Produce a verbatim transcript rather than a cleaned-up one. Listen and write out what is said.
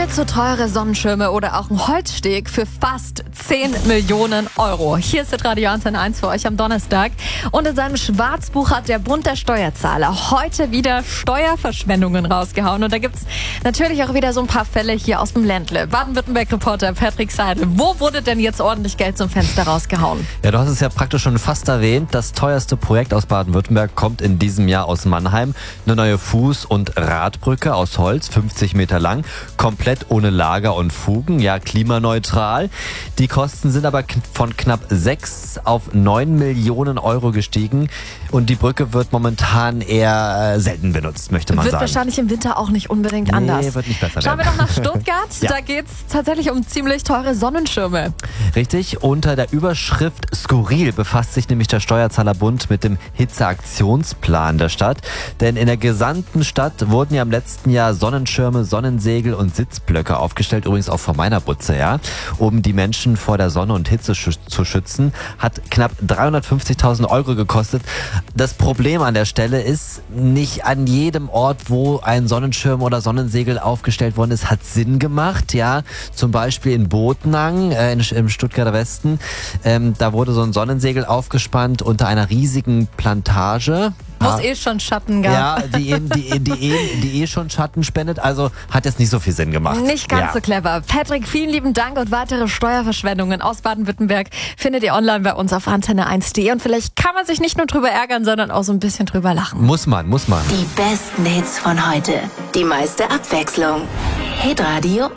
Viel zu teure Sonnenschirme oder auch ein Holzsteg für fast zehn Millionen Euro. Hier ist Radio Antenne eins für euch am Donnerstag. Und in seinem Schwarzbuch hat der Bund der Steuerzahler heute wieder Steuerverschwendungen rausgehauen. Und da gibt's natürlich auch wieder so ein paar Fälle hier aus dem Ländle. Baden-Württemberg-Reporter Patrick Seidel. Wo wurde denn jetzt ordentlich Geld zum Fenster rausgehauen? Ja, du hast es ja praktisch schon fast erwähnt. Das teuerste Projekt aus Baden-Württemberg kommt in diesem Jahr aus Mannheim. Eine neue Fuß- und Radbrücke aus Holz, fünfzig Meter lang, komplett ohne Lager und Fugen, ja klimaneutral. Die Kosten sind aber von knapp sechs auf neun Millionen Euro gestiegen und die Brücke wird momentan eher selten benutzt, möchte man wird sagen. Wird wahrscheinlich im Winter auch nicht unbedingt nee, anders. Wird nicht besser Schauen werden. wir doch nach Stuttgart. Ja. Da geht es tatsächlich um ziemlich teure Sonnenschirme. Richtig, unter der Überschrift Skurril befasst sich nämlich der Steuerzahlerbund mit dem Hitzeaktionsplan der Stadt. Denn in der gesamten Stadt wurden ja im letzten Jahr Sonnenschirme, Sonnensegel und Sitzblöcke aufgestellt, übrigens auch vor meiner Butze, ja, um die Menschen vor der Sonne und Hitze sch- zu schützen. Hat knapp dreihundertfünfzigtausend Euro gekostet. Das Problem an der Stelle ist, nicht an jedem Ort, wo ein Sonnenschirm oder Sonnensegel aufgestellt worden ist, hat Sinn gemacht, ja. Zum Beispiel in Botnang, äh, in, im Stuttgarter Westen, ähm, da wurde so ein Sonnensegel aufgespannt unter einer riesigen Plantage. Wo es eh schon Schatten gab. Ja, die, eh- die, die, eh- die eh schon Schatten spendet, also hat jetzt nicht so viel Sinn gemacht. Nicht ganz ja. so clever. Patrick, vielen lieben Dank und weitere Steuerverschwendungen aus Baden-Württemberg findet ihr online bei uns auf antenne eins punkt de und vielleicht kann man sich nicht nur drüber ärgern, sondern auch so ein bisschen drüber lachen. Muss man, muss man. Die besten Hits von heute. Die meiste Abwechslung. Hitradio